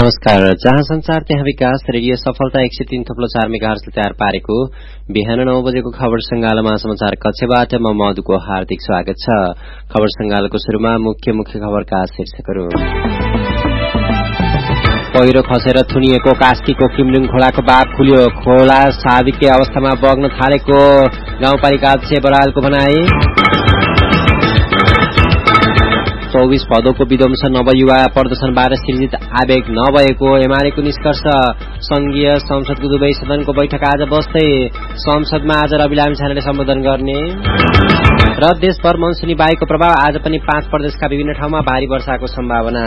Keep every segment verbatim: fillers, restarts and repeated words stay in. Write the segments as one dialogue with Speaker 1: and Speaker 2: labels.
Speaker 1: नमस्कार। जहाँ संचार त्यहाँ विकास रेडियो सफलता एक सय तीन थप्लो चार मेगाहर्जले तयार पारेको बिहान नौ बजेको खबर संगालमा समाचार कक्षबाट म मधुको हार्दिक स्वागत छ। खबर संगालको शुरूमा मुख्य मुख्य खबरका शीर्षकहरू। पहिरो खसेर थुनिएको कास्कीको किमलुङ खोलाको बाँध खुल्यो। खोला स्वाभाविक अवस्थामा बग्न थालेको गाउँपालिका अध्यक्ष बरालको भनाई। चौबीस पदौको विध्वंस नवयुवा प्रदर्शनबाट सृजित आवेग नभएको एमालेको निष्कर्ष। संघीय संसदको दुवै सदनको बैठक आज बस्दै संसदमा आज रवि लामिछानेले सम्बोधन गर्ने र देशभर मनसुनी वायुको प्रभाव आज पनि पाँच प्रदेशका विभिन्न ठाउँमा भारी वर्षाको सम्भावना।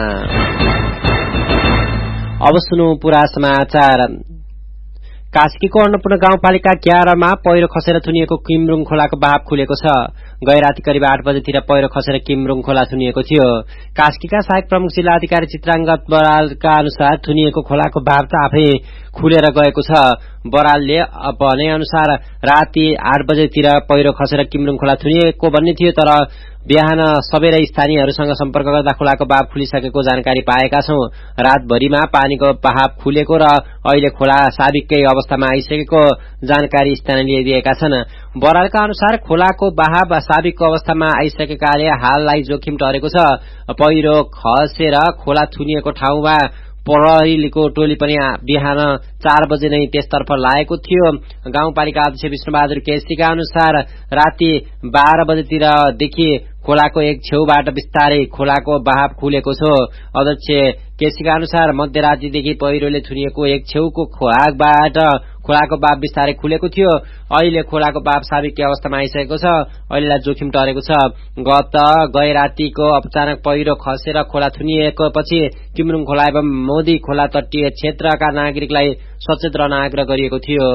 Speaker 1: अब सुनौ पूरा समाचार। कास्कीको अन्नपूर्ण गाउँपालिका एघारमा पहिरो खसेर थुनिएको किमरुङ खोलाको बाँध खुलेको छ। गैराती करिब आठ बजेतिर पहिरो खसेर किमरुङ खोला थुनिएको थियो। कास्कीका सहायक प्रमुख जिल्ला अधिकारी चित्राङ्गत बरालका अनुसार थुनिएको खोलाको बाँध आफै खुलेर गएको छ। बरालले भने अनुसार राति आठ बजेतिर पहिरो खसेर किमरुङ खोला थुनिएको भन्ने थियो, तर बिहान सबैले स्थानीयहरूसँग सम्पर्क गर्दा खोलाको बाँध खुलिसकेको जानकारी पाएका छौं। रातभरिमा पानीको बहाव खुलेको र अहिले खोला स्वाभाविकै अवस्थामा आइसकेको जानकारी स्थानीयले दिएका छन्। बरालका अनुसार खोलाको बहाव स्वाभाविक अवस्थामा आइसकेकाले हाललाई जोखिम टरेको छ। पहिरो खसेर खोला थुनिएको ठाउँमा प्रहरीको टोली पनि बिहान चार बजे नै त्यसतर्फ लागेको थियो। गाउँपालिका अध्यक्ष विष्णुबहादुर केसीका अनुसार राति बाह्र बजेतिरदेखि खोलाको एक छेउबाट बिस्तारै खोलाको बहाव खुलेको छ। अध्यक्ष केसीका अनुसार मध्यरातिदेखि पहिरोले थुनिएको एक छेउको खोलाबाट खोलाको बाँध बिस्तारै खुलेको थियो। अहिले खोलाको बाँध स्वाभाविक अवस्थामा आइसकेको छ। अहिलेलाई जोखिम टरेको छ। गत गए रातिको अचानक पहिरो खसेर खोला थुनिएको पछि किमरुङ खोला एवं मोदी खोला तटीय क्षेत्रका नागरिकलाई सचेत रहन आग्रह गरिएको थियो।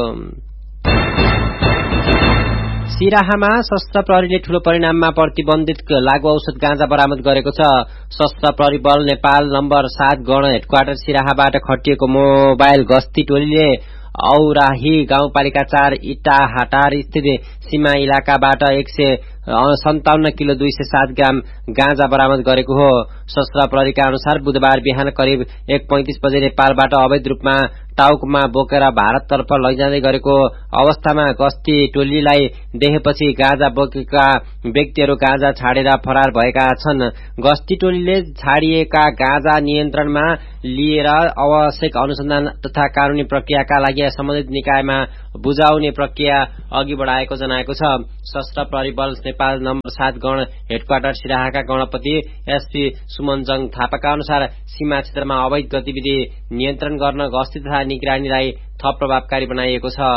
Speaker 1: सिराहामा सशस्त्र प्रहरीले ठूलो परिणाममा प्रतिबन्धित लागू औषध गाँजा बरामद गरेको छ। सशस्त्र प्रहरी बल नेपाल नम्बर सात गण हेडक्वार्टर सिराहाबाट खटिएको मोबाइल गस्ती टोलीले औराही गाउँपालिका चार इटाहाटार स्थित सीमा इलाकाबाट एक सय सन्ताउन्न किलो दुई सय सात ग्राम गाँजा बरामद गरेको हो। सशस्त्र प्रहरीका अनुसार बुधबार बिहान करिब एक पैंतिस बजे नेपालबाट अवैध रूपमा टाउकमा बोकेर भारततर्फ लैजाँदै गरेको अवस्थामा गस्ती टोलीलाई देखेपछि गाँजा बोकेका व्यक्तिहरू गाँजा छाडेर फरार भएका छन्। गस्ती टोलीले छाडिएका गाँजा नियन्त्रणमा लिएर आवश्यक अनुसन्धान तथा कानूनी प्रक्रियाका लागि सम्बन्धित निकायमा बुझाउने प्रक्रिया अघि बढ़ाएको जनाएको छ। सशस्त्र प्रहरी बल नेपाल नम्बर सात गण हेडक्वार्टर सिराहाका गणपति एसपी सुमनजङ थापाका अनुसार सीमा क्षेत्रमा अवैध गतिविधि नियन्त्रण गर्न गस्ती तथा निगरानीलाई थप प्रभावकारी बनाइएको छ।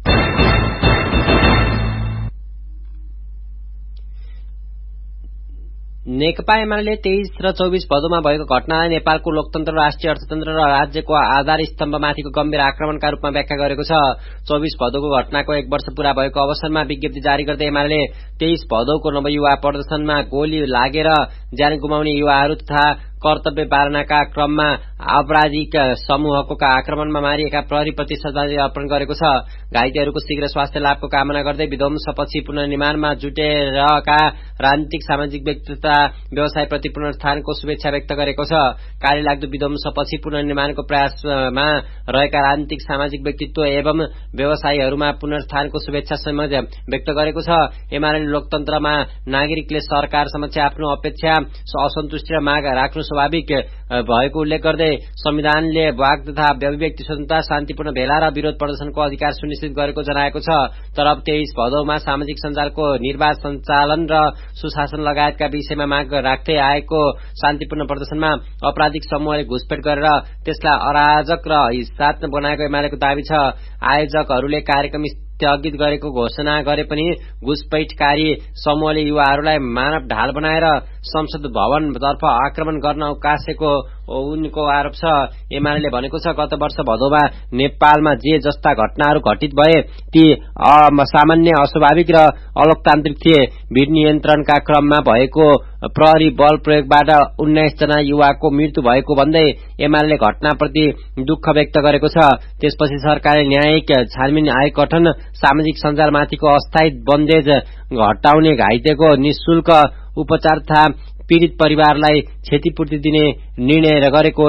Speaker 1: नेकपा एमाले तेइस र चौबीस भदौमा भएको घटनालाई नेपालको लोकतन्त्र, राष्ट्रिय अर्थतन्त्र र राज्यको आधार स्तम्भमाथिको गम्भीर आक्रमणका रूपमा व्याख्या गरेको छ। चौबीस भदौको घटनाको एक वर्ष पूरा भएको अवसरमा विज्ञप्ति जारी गर्दै एमाले तेइस भदौको नवयुवा प्रदर्शनमा गोली लागेर ज्यान गुमाउने युवाहरू तथा कर्तव्य पालनाका क्रममा आपराधिक समूहको आक्रमणमा मारिएका प्रहरीप्रति श्रद्धाञ्जली अर्पण गरेको छ। घाइतेहरूको शीघ्र स्वास्थ्य लाभको कामना गर्दै विध्वंसपछि पुनर्निर्माणमा जुटेरका राजनीतिक, सामाजिक व्यक्ति तथा व्यवसायप्रति पुनरुत्थानको शुभेच्छा व्यक्त गरेको छ। कार्यलाग्दो विध्वंसपछि पुनर्निर्माणको प्रयासमा रहेका राजनीतिक, सामाजिक व्यक्तित्व एवं व्यवसायीहरूमा पुनरुत्थानको शुभेच्छा समेत व्यक्त गरेको छ। एमाले लोकतन्त्रमा नागरिकले सरकार समक्ष आफ्नो अपेक्षा, असन्तुष्टि र माग राख्नु स्वाभाविक भएको उल्लेख गर्दै संविधानले वाक तथा अभिव्यक्ति स्वतन्त्रता, शान्तिपूर्ण भेला र विरोध प्रदर्शनको अधिकार सुनिश्चित गरेको जनाएको छ। तर अब तेइस भदौमा सामाजिक सञ्जालको निर्वाध सञ्चालन र सुशासन लगायतका विषयमा माग राख्दै आएको शान्तिपूर्ण प्रदर्शनमा आपराधिक समूहले घुसपेट गरेर त्यसलाई अराजक र हिंसात्मक बनाएको एमालेको दावी छ। आयोजकहरूले कार्यक्रम स्थगित गरेको घोषणा गरे पनि घुसपैठकारी समूहले युवाहरूलाई मानव ढाल बनाएर संसद भवनतर्फ आक्रमण गर्न उकासेको उनको आरोप छ। एमाले भनेको छ, गत वर्ष भदौमा नेपालमा जे जस्ता घटनाहरू घटित भए ती असामान्य, अस्वाभाविक र अलोकतान्त्रिक थिए। भीड़ नियन्त्रणका क्रममा भएको प्रहरी बल प्रयोगबाट उन्नाइस जना युवाको मृत्यु भएको भन्दै एमाले घटनाप्रति दुःख व्यक्त गरेको छ। त्यसपछि सरकारले न्यायिक छानबिन आयोग गठन, सामाजिक सञ्जालमाथिको अस्थायी बन्देज हटाउने, घाइतेको निशुल्क उपचार तथा पीड़ित परिवारलाई क्षतिपूर्ति दिने निर्णय गरेको र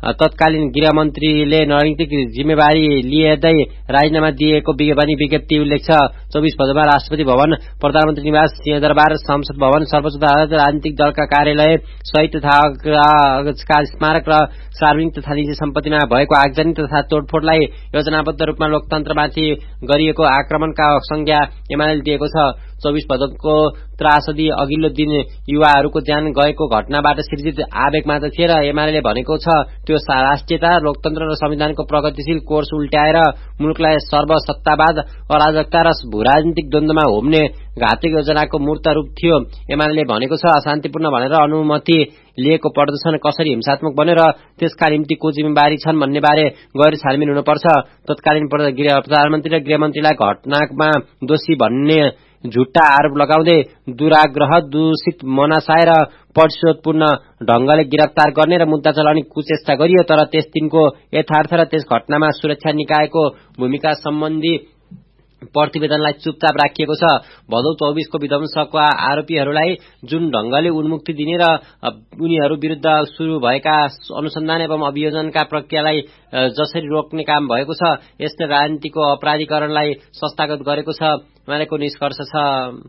Speaker 1: तत्कालीन गृहमन्त्रीले रणनीतिक जिम्मेवारी लिएदै राजीनामा दिएको पनि विज्ञप्ति उल्लेख छ। चौबिस भदौमा राष्ट्रपति भवन, प्रधानमन्त्री निवास, सिंहदरबार, संसद भवन, सर्वोच्च अदालत, राजनीतिक दलका कार्यालय, शहीद तथा स्मारक र सार्वजनिक तथा निजी सम्पत्तिमा भएको आगजनी तथा तोडफोडलाई योजनाबद्ध रूपमा लोकतन्त्रमाथि गरिएको आक्रमणका संज्ञा एमाले दिएको छ। चौबिस भदौको त्रासदी अघिल्लो दिन युवाहरूको ज्यान गएको घटनाबाट सृजित आवेग मात्र थिए र एमाले भनेको छ त्यो राष्ट्रियता, लोकतन्त्र र संविधानको प्रगतिशील कोर्स उल्ट्याएर मुलुकलाई सर्वसत्तावाद, अराजकता र भूराजनीतिक द्वन्द्वमा होम्ने घातक योजनाको मूर्त रूप थियो। एमाले भनेको छ अशान्तिपूर्ण भनेर अनुमति लिएको प्रदर्शन कसरी हिंसात्मक बन्यो र त्यसका निम्ति को जिम्मेवारी छन् भन्ने बारे गएर छानबिन हुनुपर्छ। तत्कालीन प्रधानमन्त्री र गृहमन्त्रीलाई घटनामा दोषी भन्ने झुट्टा आरोप लगाउँदै दुराग्रह, दूषित मनासाय र प्रतिशोधपूर्ण ढंगले गिरफ्तार गर्ने र मुद्दा चलाउने कुचेष्टा गरियो। तर त्यस दिनको यथार्थ र त्यस घटनामा सुरक्षा निकायको भूमिका सम्बन्धी प्रतिवेदनलाई चुपचाप राखिएको छ। भदौ चौबिसको विध्वंसका आरोपीहरूलाई जुन ढंगले उन्मुक्ति दिने र उनीहरू विरूद्ध शुरू भएका अनुसन्धान एवं अभियोजनका प्रक्रियालाई जसरी रोक्ने काम भएको छ, यसले राजनीतिको अपराधीकरणलाई संस्थागत गरेको छ भनेको निष्कर्ष छ।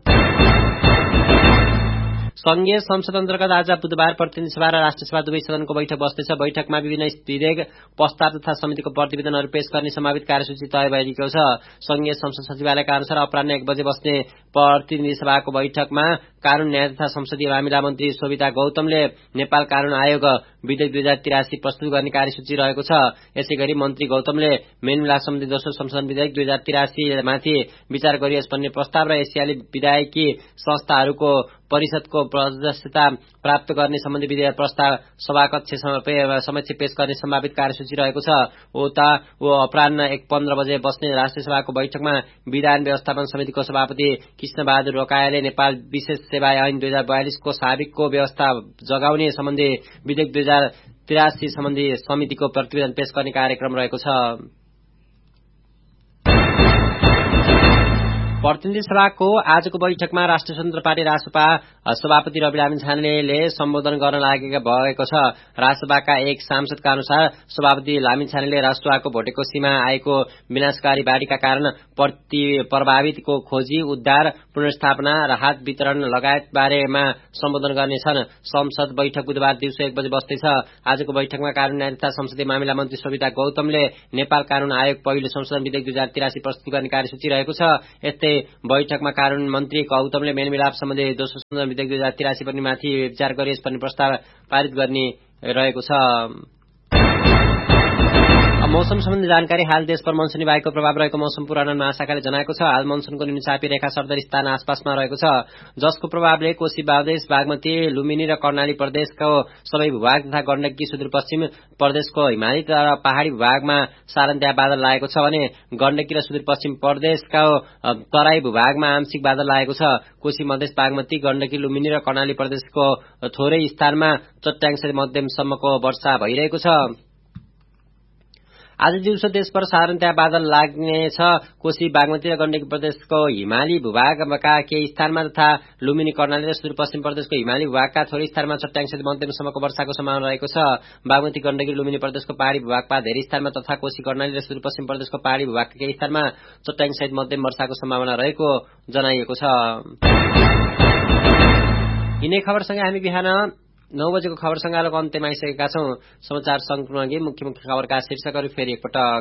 Speaker 1: संघीय संसद अन्तर्गत आज बुधबार प्रतिनिधि सभा र राष्ट्रिय सभा दुवै सदनको बैठक बस्दैछ। बैठकमा विभिन्न विधेयक, प्रस्ताव तथा समितिको प्रतिवेदनहरू पेश गर्ने सम्भावित कार्यसूची तय भइरहेको छ। संघीय संसद सचिवालयका अनुसार अपराह्न एक बजे बस्ने प्रतिनिधि सभाको बैठकमा कानून, न्याय तथा संसदीय मामिला मन्त्री शोभिता गौतमले नेपाल कानून आयोग विधेयक दुई हजार तिरासी प्रस्तुत गर्ने कार्यसूची रहेको छ। यसैगरी मन्त्री गौतमले मेलमिलाप सम्बन्धी दोस्रो संशोधन विधेयक दुई हजार तिरासी माथि विचार गरियोस् भन्ने प्रस्ताव र एसियाली विधायकी संस्थाहरूको परिषदको सदस्यता प्राप्त गर्ने सम्बन्धी विधेयक प्रस्ताव सभाकक्ष समक्ष पेश गर्ने सम्भावित कार्यसूची रहेको छ। उता वो अपराह्न एक पन्ध्र बजे बस्ने राष्ट्रिय सभाको बैठकमा विधान व्यवस्थापन समितिको सभापति कृष्णबहादुर रोकायाले नेपाल विशेष सेवा ऐन दुई हजार बयालिसको साबिकको व्यवस्था जगाउने सम्बन्धी विधेयक दुई हजार तिरासी सम्बन्धी समितिको प्रतिवेदन पेश गर्ने कार्यक्रम रहेको छ। प्रतिनिधि सभाको आजको बैठकमा राष्ट्रिय स्वतन्त्र पार्टी रासपा सभापति रवि लामिछानेले सम्बोधन गर्न लागेका भएको छ। रासपाका एक सांसदका अनुसार सभापति लामिछानेले रासपाको भोटेकोसीमा आएको विनाशकारी बाढ़ीका कारण प्रभावितको खोजी, उद्धार, पुनर्स्थापना, राहत वितरण लगायत बारेमा सम्बोधन गर्नेछन्। संसद बैठक बुधबार दिउँसो एक बजे बस्दैछ। आजको बैठकमा कानून, न्याय तथा संसदीय मामिला मन्त्री शोभिता गौतमले नेपाल कानून आयोग पहिलो संशोधन विधेयक दुई हजार तिरासी प्रस्तुत गर्ने कार्यसूची रहेको छ। यस्तै बैठकमा कानून मन्त्री गौतमले मेलमिलाप सम्बन्धी दोस्रो संशोधन विधेयक दुई हजार तिरासी पनि माथि विचार गरियोस् भन्ने प्रस्ताव पारित गर्ने रहेको छ। मौसम सम्बन्धी जानकारी। हाल देशभर मनसुनी वायुको प्रभाव रहेको मौसम पूर्वानुमान महाशाखाले जनाएको छ। हाल मनसुनको निम्नचापी रेखा सरदरी स्थान आसपासमा रहेको छ, जसको प्रभावले कोशी बागमती, बागमती, लुम्बिनी र कर्णाली प्रदेशको सबै भूभाग तथा गण्डकी सुदूरपश्चिम प्रदेशको हिमाली र पहाड़ी भूभागमा सारन्त्या बादल लागेको छ भने गण्डकी र सुदूरपश्चिम प्रदेशको तराई भूभागमा आंशिक बादल लागेको छ। कोशी, मधेस, बागमती, गण्डकी, लुम्बिनी र कर्णाली प्रदेशको थोरै स्थानमा चट्याङसहित मध्यमसम्मको वर्षा भइरहेको छ। आज दिउँसो देशभर सारन्त्या बादल लाग्नेछ। कोशी, बागमती र गण्डकी प्रदेशको हिमाली भूभागका केही स्थानमा तथा लुम्बिनी, कर्णाली र सुदूरपश्चिम प्रदेशको हिमाली भूभागका थोरै स्थानमा चट्याङसहित मध्यमसम्मको वर्षाको सम्भावना रहेको छ। बागमती, गण्डकी, लुम्बिनी प्रदेशको पहाड़ी भूभागका धेरै स्थानमा तथा कोशी, कर्णाली र सुदूरपश्चिम प्रदेशको पहाड़ी भूभागका केही स्थानमा चट्याङसहित मध्यम वर्षाको सम्भावना रहेको जनाइएको छ। यिनै खबरसँगै हामी बिहान नौ बजेको खबर संगालोको अन्त्यमा आइसकेका छौं। समाचार संकलन अघि मुख्य मुख्य खबरका शीर्षकहरू फेरि एकपटक।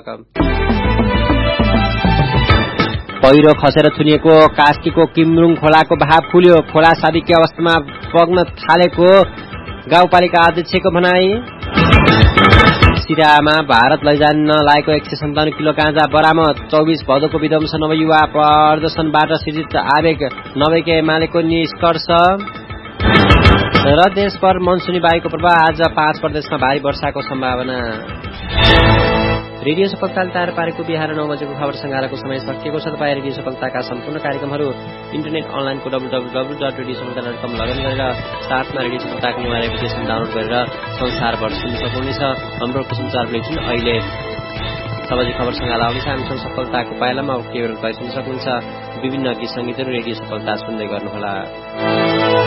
Speaker 1: पहिरो खसेर थुनिएको कास्कीको किमरुङ खोलाको बहाव फुल्यो। खोला साविक्य अवस्थामा बग्न थालेको गाउँपालिका अध्यक्षको भनाई। सिरामा भारत लैजान लागेको एक सय सन्ताउन्न किलो गाँजा बरामद। चौबिस भदौको विध्वंस नवयुवा प्रदर्शनबाट सृजित आवेग नभएकै एमालेको निष्कर्ष। र देशभर मनसुनी वायुको प्रभाव, आज पाँच प्रदेशमा भारी वर्षाको सम्भावना। रेडियो सफलताले तयार पारेको बिहान नौ बजेको खबर संगारको समय सकिएको छ। तपाईँ रेडियो सफलताका सम्पूर्ण कार्यक्रमहरू इन्टरनेट अनलाइनको W W W dot radio सफलता डट कम लगइन गरेर साथमा रेडियो सफलताको मोबाइल एप्लिकेसन डाउनलोड गरेर संसारभर सुन्न सक्नुहुनेछ। हाम्रो समाचार बुलेटिन अहिले छ बजे खबर संगाल आउँदैछ। हामीसँग सफलताको पाइलामा केही बेर सुन्न सक्नुहुन्छ। विभिन्न गीत संगीतहरू रेडियो सफलता सुन्दै गर्नुहोला।